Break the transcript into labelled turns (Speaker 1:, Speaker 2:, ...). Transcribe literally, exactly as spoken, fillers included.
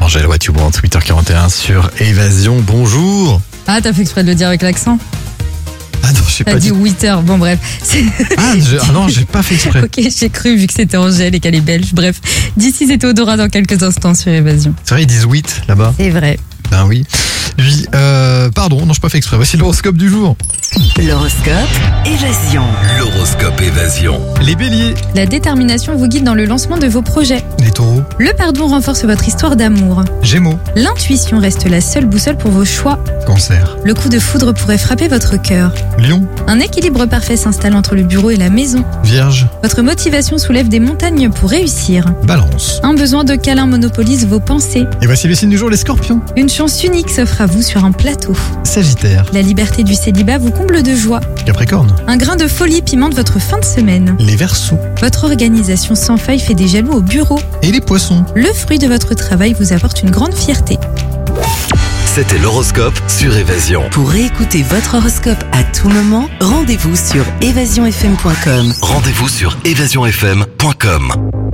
Speaker 1: Angèle, What You Want, huit heures quarante et un sur Évasion. Bonjour.
Speaker 2: Ah, t'as fait exprès de le dire avec l'accent?
Speaker 1: Ah non, j'ai
Speaker 2: T'as
Speaker 1: pas
Speaker 2: dit
Speaker 1: dit.
Speaker 2: huit heures, bon bref. C'est-
Speaker 1: Ah, je- ah non, j'ai pas fait exprès.
Speaker 2: Ok, j'ai cru vu que c'était Angèle et qu'elle est belge. Bref, d'ici c'est Théodora dans quelques instants sur Évasion.
Speaker 1: C'est vrai, ils disent huit là-bas.
Speaker 2: C'est vrai.
Speaker 1: Ben oui. Oui, euh, pardon, non, j'ai pas fait exprès. Voici l'horoscope du jour.
Speaker 3: L'horoscope Évasion.
Speaker 4: L'horoscope Évasion.
Speaker 1: Les béliers,
Speaker 2: La détermination vous guide dans le lancement de vos projets.
Speaker 1: les taureaux,
Speaker 2: Le pardon renforce votre histoire d'amour.
Speaker 1: gémeaux,
Speaker 2: L'intuition reste la seule boussole pour vos choix.
Speaker 1: cancer,
Speaker 2: Le coup de foudre pourrait frapper votre cœur.
Speaker 1: lion,
Speaker 2: Un équilibre parfait s'installe entre le bureau et la maison.
Speaker 1: vierge,
Speaker 2: Votre motivation soulève des montagnes pour réussir.
Speaker 1: balance.
Speaker 2: Un besoin de câlin monopolise vos pensées.
Speaker 1: Et voici les signes du jour, les scorpions,
Speaker 2: Une chance unique s'offre à vous sur un plateau.
Speaker 1: sagittaire,
Speaker 2: La liberté du célibat vous comble de joie.
Speaker 1: capricorne,
Speaker 2: Un grain de folie pimente votre fin de semaine.
Speaker 1: les verseaux
Speaker 2: Votre organisation sans faille fait des jaloux au bureau.
Speaker 1: et les poissons.
Speaker 2: Le fruit de votre travail vous apporte une grande fierté.
Speaker 4: C'était l'horoscope sur Évasion.
Speaker 3: Pour réécouter votre horoscope à tout moment, rendez-vous sur évasion f m point com.
Speaker 4: Rendez-vous sur évasion f m point com.